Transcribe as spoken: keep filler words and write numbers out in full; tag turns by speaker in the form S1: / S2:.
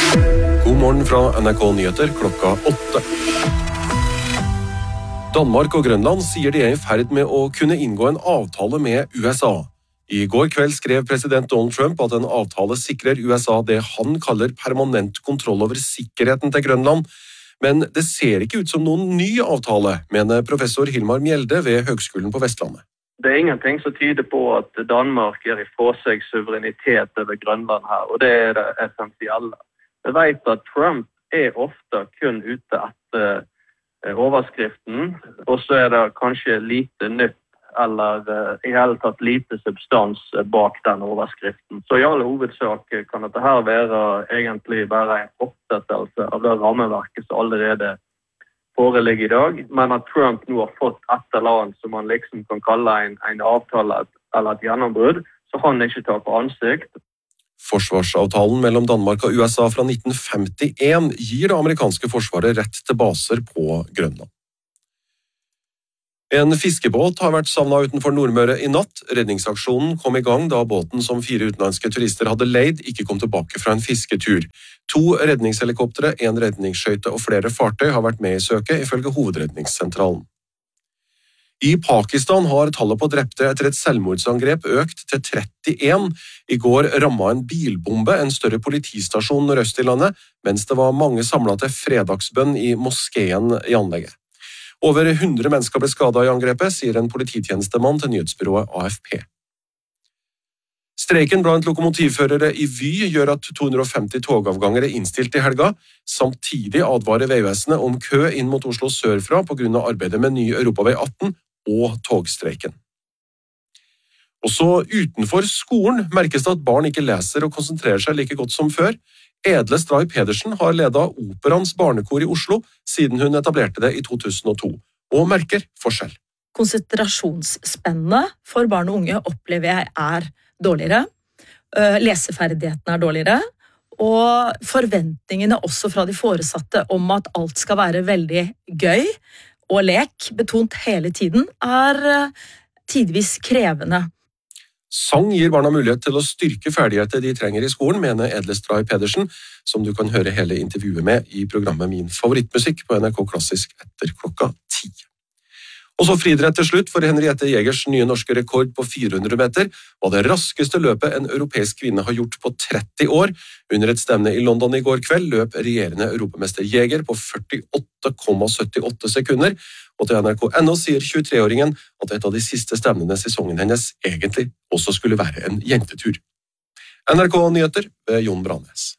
S1: God morgen fra N R K Nyheter klokka åtte. Danmark og Grønland sier de er i ferd med å kunne inngå en avtale med U S A. I går kveld skrev president Donald Trump at en avtale sikrer U S A det han kaller permanent kontroll over sikkerheten til Grønland, men det ser ikke ut som noen ny avtale, mener professor Hilmar Mjelde ved Høgskolen på Vestlandet.
S2: Det er ingenting som tyder på at Danmark gir ifra seg suverenitet over Grønland her, og det er det essensielle. Vi vet at Trump er ofte kun ute etter overskriften, og så er det kanskje lite nytt, eller i hele tatt lite substans bak den overskriften. Så i all hovedsak kan dette her være egentlig bare en oppsettelse av det rammeverket som allerede foreligger i dag, men at Trump nå har fått et eller annet som man liksom kan kalle en, en avtale eller et gjennombrudd, så han ikke tar på ansikt.
S1: Forsvarsavtalen mellom Danmark og U S A fra nitten femtien gir det amerikanske forsvaret rett til baser på Grønland. En fiskebåt har vært savnet utenfor Nordmøre i natt. Redningsaksjonen kom i gang da båten som fire utenlandske turister hadde leid ikke kom tilbake fra en fisketur. To redningshelikoptere, en redningsskøyte og flere fartøy har vært med i søket, ifølge hovedredningssentralen. I Pakistan har tallet på drepte etter et selvmordsangrep økt til trettien. I går rammet en bilbombe en større politistasjon nordøst i landet, mens det var mange samlet til fredagsbønn i moskeen i anlegget. Over hundre mennesker ble skadet i angrepet, sier en polititjenestemann til nyhetsbyrået A F P. Streiken blant lokomotivførere i Vy gjør at to hundre og femti togavganger er innstilt i helga. Samtidig advarer Vegvesenet om kø inn mot Oslo sørfra på grunn av arbeidet med ny Europavei atten og togstreiken. Også utenfor skolen merkes det at barn ikke leser og konsentrerer seg like godt som før. Edle Stray Pedersen har ledet Operans barnekor i Oslo siden hun etablerte det i to tusen og to, og merker forskjell.
S3: Konsentrasjonsspennet for barn og unge opplever jeg er dårligere. Leseferdighetene er dårligere, og forventningene også fra de foresatte om at alt skal være veldig gøy og lek, betont hele tiden, er tidvis krevende.
S1: Sang gir barna mulighet til å styrke ferdigheter de trenger i skolen, mener Edle Stray Pedersen, som du kan høre hele intervjuet med i programmet Min favorittmusikk på N R K Klassisk etter klokka ti. Og så friidrett til slutt, for Henriette Jegers nye norske rekord på fire hundre meter var det raskeste løpet en europeisk kvinne har gjort på tretti år. Under et stevne i London i går kveld løp regjerende europamester Jeger på førtiåtte komma syttiåtte sekunder, og til N R K punkt N O sier tjuetre-åringen at et av de siste stevnene sesongen hennes egentlig også skulle være en jentetur. N R K Nyheter ved Jon Brannes.